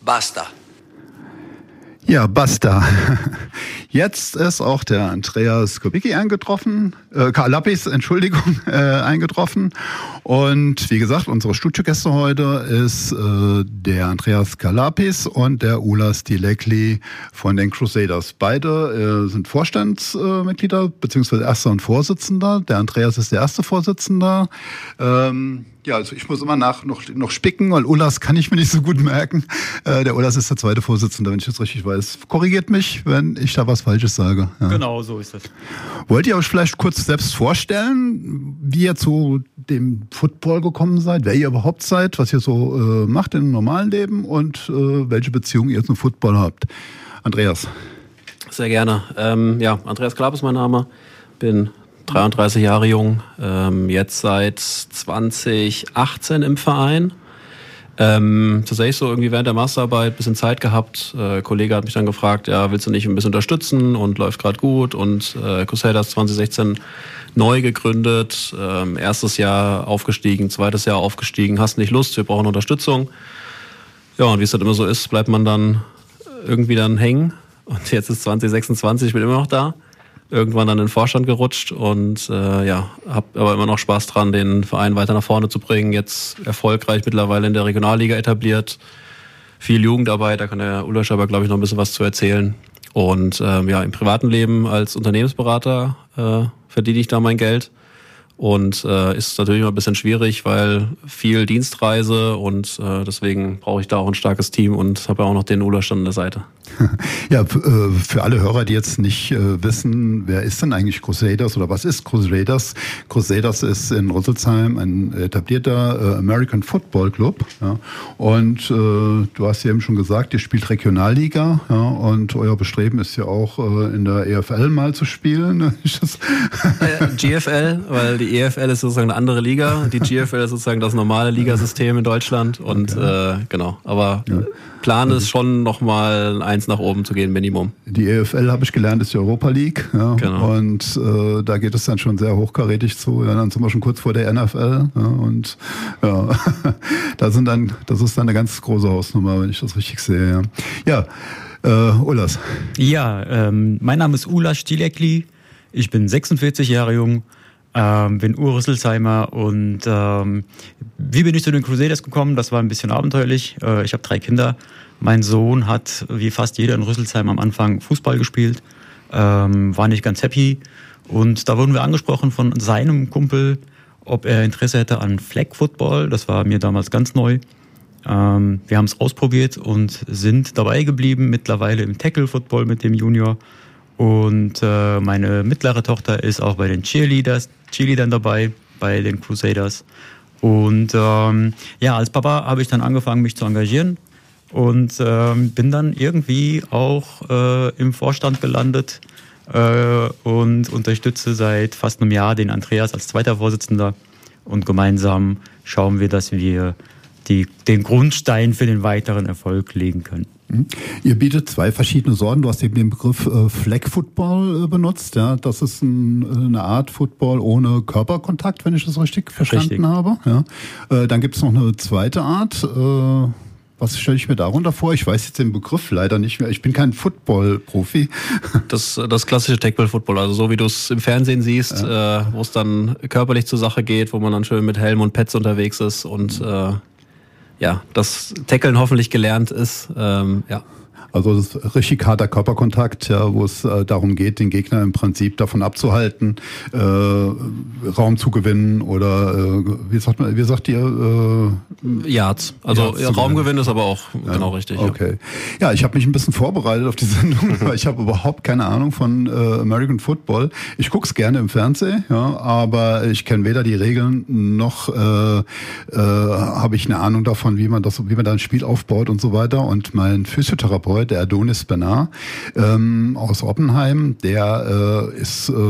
Basta. Ja, basta. Jetzt ist auch der Andreas Kalapis, eingetroffen. Und wie gesagt, unsere Studiogäste heute ist der Andreas Kalapis und der Ulas Dilekli von den Crusaders. Beide sind Vorstandsmitglieder, beziehungsweise Erster und Vorsitzender. Der Andreas ist der erste Vorsitzender. Ja, also ich muss immer noch spicken, weil Ulas kann ich mir nicht so gut merken. Der Ulas ist der zweite Vorsitzende, wenn ich das richtig weiß. Korrigiert mich, wenn ich da was Falsches sage. Ja. Genau, so ist das. Wollt ihr euch vielleicht kurz selbst vorstellen, wie ihr zu dem Football gekommen seid, wer ihr überhaupt seid, was ihr so macht im normalen Leben und welche Beziehung ihr zum Football habt? Andreas. Sehr gerne. Andreas Kalapis ist mein Name. Bin 33 Jahre jung, jetzt seit 2018 im Verein. Tatsächlich so irgendwie während der Masterarbeit ein bisschen Zeit gehabt. Kollege hat mich dann gefragt, ja, willst du nicht ein bisschen unterstützen und läuft gerade gut und Crusaders 2016 neu gegründet, erstes Jahr aufgestiegen, zweites Jahr aufgestiegen, hast nicht Lust, wir brauchen Unterstützung. Ja, und wie es halt immer so ist, bleibt man dann irgendwie dann hängen und jetzt ist 2026, ich bin immer noch da. Irgendwann dann in den Vorstand gerutscht und habe aber immer noch Spaß dran, den Verein weiter nach vorne zu bringen. Jetzt erfolgreich mittlerweile in der Regionalliga etabliert. Viel Jugendarbeit, da kann der Ulas aber, glaube ich, noch ein bisschen was zu erzählen. Und im privaten Leben als Unternehmensberater verdiene ich da mein Geld. Und ist natürlich immer ein bisschen schwierig, weil viel Dienstreise und deswegen brauche ich da auch ein starkes Team und habe ja auch noch den Ulas an der Seite. Ja, für alle Hörer, die jetzt nicht wissen, wer ist denn eigentlich Crusaders oder was ist Crusaders? Crusaders ist in Rüsselsheim ein etablierter American Football Club. Ja, und du hast ja eben schon gesagt, ihr spielt Regionalliga, ja, und euer Bestreben ist ja auch in der EFL mal zu spielen. GFL, weil die EFL ist sozusagen eine andere Liga, die GFL ist sozusagen das normale Ligasystem in Deutschland und genau, aber Plan ist schon nochmal eins nach oben zu gehen, Minimum. Die EFL, habe ich gelernt, ist die Europa League, ja, genau. Und da geht es dann schon sehr hochkarätig zu, ja, dann sind wir schon kurz vor der NFL, ja, und ja, das ist dann eine ganz große Hausnummer, wenn ich das richtig sehe. Ja, Ulas. Ja, mein Name ist Ulas Dilekli, ich bin 46 Jahre jung, bin Ur-Rüsselsheimer und wie bin ich zu den Crusaders gekommen? Das war ein bisschen abenteuerlich. Ich habe 3 Kinder. Mein Sohn hat, wie fast jeder in Rüsselsheim, am Anfang Fußball gespielt, war nicht ganz happy. Und da wurden wir angesprochen von seinem Kumpel, ob er Interesse hätte an Flag Football. Das war mir damals ganz neu. Wir haben es ausprobiert und sind dabei geblieben, mittlerweile im Tackle Football mit dem Junior. Und meine mittlere Tochter ist auch bei den Cheerleadern dabei, bei den Crusaders. Und als Papa habe ich dann angefangen, mich zu engagieren und bin dann irgendwie auch im Vorstand gelandet und unterstütze seit fast einem Jahr den Andreas als zweiter Vorsitzender. Und gemeinsam schauen wir, dass wir den Grundstein für den weiteren Erfolg legen können. Ihr bietet 2 verschiedene Sorten. Du hast eben den Begriff Flag Football benutzt. Ja, das ist eine Art Football ohne Körperkontakt, wenn ich das richtig verstanden habe. Ja. Dann gibt es noch eine zweite Art. Was stelle ich mir darunter vor? Ich weiß jetzt den Begriff leider nicht mehr. Ich bin kein Football-Profi. Das klassische Tackle-Football, also so wie du es im Fernsehen siehst, wo es dann körperlich zur Sache geht, wo man dann schön mit Helm und Pads unterwegs ist und das Tackeln hoffentlich gelernt ist. Also das ist richtig harter Körperkontakt, ja, wo es darum geht, den Gegner im Prinzip davon abzuhalten, Raum zu gewinnen oder wie sagt ihr? Yards. Also Raumgewinn ist aber auch genau richtig. Okay. Ja, ich habe mich ein bisschen vorbereitet auf die Sendung, weil ich habe überhaupt keine Ahnung von American Football. Ich gucke es gerne im Fernsehen, ja, aber ich kenne weder die Regeln noch habe ich eine Ahnung davon, wie man da ein Spiel aufbaut und so weiter. Und mein Physiotherapeut, der Adonis Benar aus Oppenheim, der ist